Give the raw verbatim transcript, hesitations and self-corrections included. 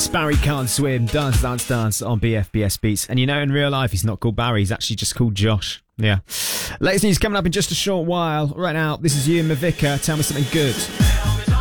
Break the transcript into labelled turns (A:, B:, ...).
A: It's Barry Can't Swim, Dance Dance Dance on B F B S Beats. And you know, in real life, he's not called Barry, he's actually just called Josh. Yeah. Latest news coming up in just a short while. Right now, this is you and Mavica. Tell me something good.